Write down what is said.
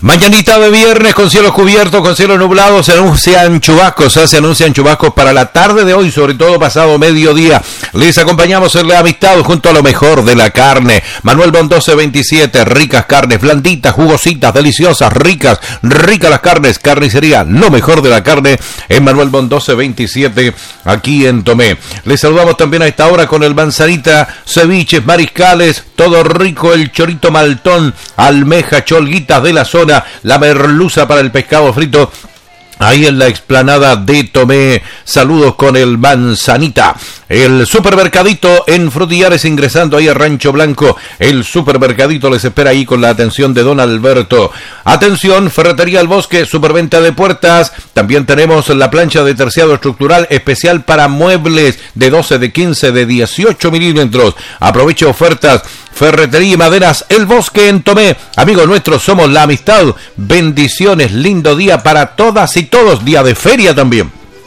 Mañanita de viernes con cielo cubierto, con cielo nublado, se anuncian chubascos para la tarde de hoy, sobre todo pasado mediodía. Les acompañamos en la amistad junto a lo mejor de la carne. Manuel Bon 1227, ricas carnes, blanditas, jugositas, deliciosas, ricas las carnes. Carnicería, lo mejor de la carne en Manuel Bon 1227, aquí en Tomé. Les saludamos también a esta hora con el manzanita, ceviches, mariscales, todo rico, el chorito maltón, almeja, cholguitas de la zona, la merluza para el pescado frito, ahí en la explanada de Tomé. Saludos con el manzanita. El supermercadito en Frutillares, ingresando ahí a Rancho Blanco. El supermercadito les espera ahí con la atención de don Alberto. Atención, Ferretería El Bosque, superventa de puertas. También tenemos la plancha de terciado estructural especial para muebles de 12, de 15, de 18 milímetros. Aproveche ofertas. Ferretería y Maderas El Bosque en Tomé. Amigos nuestros, somos la amistad. Bendiciones, lindo día para todas y todos. Día de feria también.